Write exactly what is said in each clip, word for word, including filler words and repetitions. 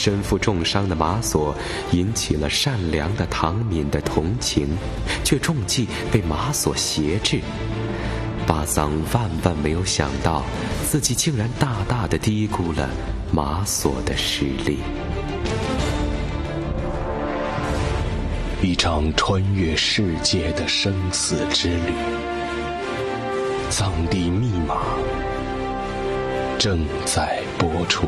身负重伤的马索引起了善良的唐敏的同情，却中计被马索挟制。巴桑万万没有想到，自己竟然大大的低估了马索的实力。 一场穿越世界的生死之旅，藏地密码正在播出。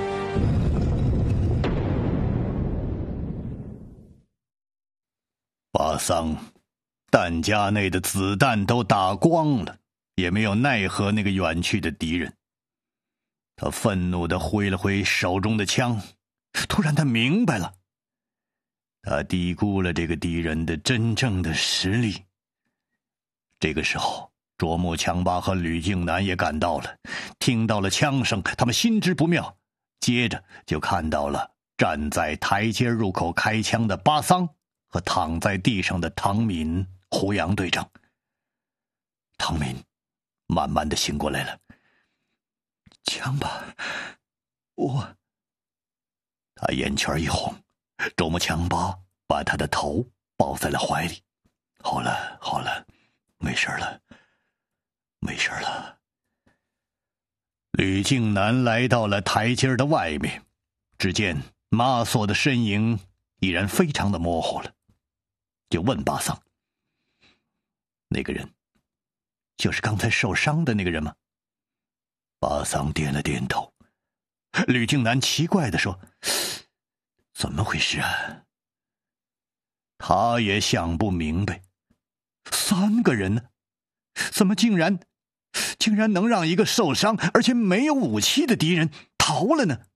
巴桑弹夹内的子弹都打光了，也没有奈何那个远去的敌人。他愤怒地挥了挥手中的枪，突然他明白了，他低估了这个敌人的真正的实力。这个时候，卓木强巴和吕静南也赶到了，听到了枪声，他们心知不妙，接着就看到了站在台阶入口开枪的巴桑和躺在地上的唐敏、胡杨队长。唐敏慢慢的醒过来了。强巴，我……他眼圈一红，卓木强巴把他的头抱在了怀里。好了好了，没事了没事了。吕静南来到了台阶的外面，只见马索的身影已然非常的模糊了，就问巴桑：那个人就是刚才受伤的那个人吗？巴桑点了点头。吕静南奇怪地说：怎么回事啊？他也想不明白，三个人呢，怎么竟然竟然能让一个受伤而且没有武器的敌人逃了呢？